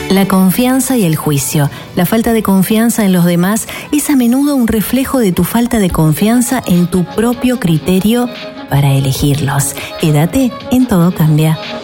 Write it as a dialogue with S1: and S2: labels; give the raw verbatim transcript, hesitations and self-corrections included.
S1: La confianza y el juicio. La falta de confianza en los demás es a menudo un reflejo de tu falta de confianza en tu propio criterio para elegirlos. Quédate en Todo Cambia.